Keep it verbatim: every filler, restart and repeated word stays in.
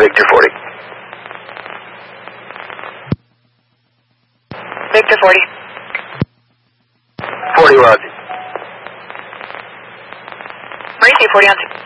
Victor forty. Victor forty. forty, we're on. Mauricio forty on two.